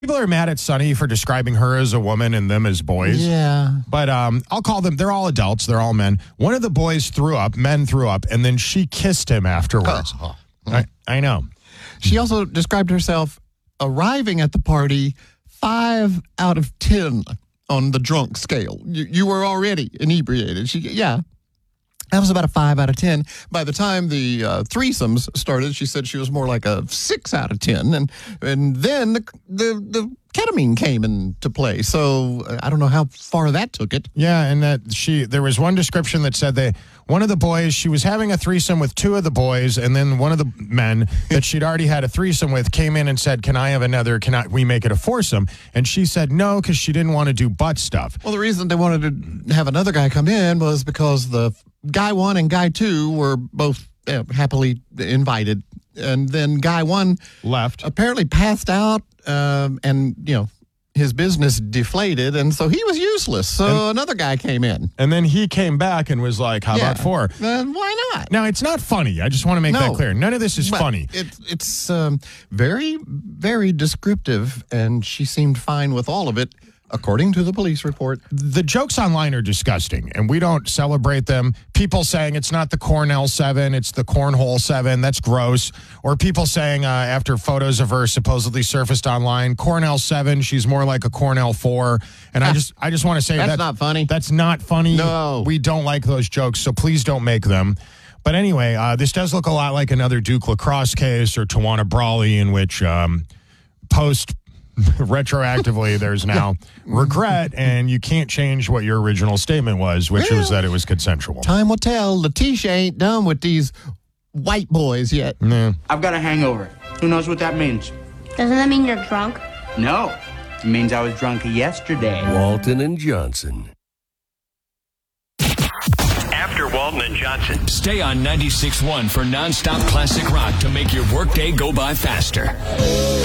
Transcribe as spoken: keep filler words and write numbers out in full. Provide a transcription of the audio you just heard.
People are mad at Sunny for describing her as a woman and them as boys. Yeah. But um, I'll call them, they're all adults. They're all men. One of the boys threw up, men threw up, and then she kissed him afterwards. Oh. I, I know. She also described herself arriving at the party five out of ten on the drunk scale. You, you were already inebriated. She, yeah. That was about a five out of ten. By the time the uh, threesomes started, she said she was more like a six out of ten. And and then the the, the ketamine came into play. So uh, I don't know how far that took it. Yeah, and that she there was one description that said that one of the boys, she was having a threesome with two of the boys, and then one of the men that she'd already had a threesome with came in and said, "Can I have another? Can I, we make it a foursome?" And she said no, because she didn't want to do butt stuff. Well, the reason they wanted to have another guy come in was because the guy one and guy two were both uh, happily invited, and then guy one Left. apparently passed out, um, and you know his business deflated, and so he was useless. So And- another guy came in. And then he came back and was like, "How Yeah. about four?" Then why not? Now, it's not funny. I just want to make that No. clear. None of this is But funny. It, it's um, very, very descriptive, and she seemed fine with all of it, according to the police report. The jokes online are disgusting, and we don't celebrate them. People saying it's not the Cornell seven, it's the Cornhole seven. That's gross. Or people saying uh, after photos of her supposedly surfaced online, Cornell seven, she's more like a Cornell four. And I just I just want to say That's that, not funny. That's not funny. No. We don't like those jokes, so please don't make them. But anyway, uh, this does look a lot like another Duke lacrosse case or Tawana Brawley, in which um, post retroactively there's now regret, and you can't change what your original statement was, which was that it was consensual. Time will tell. Letitia ain't done with these white boys yet. Nah. I've got a hangover. Who knows what that means? Doesn't that mean you're drunk? No. It means I was drunk yesterday. Walton and Johnson. After Walton and Johnson. Stay on ninety-six point one for nonstop classic rock to make your workday go by faster.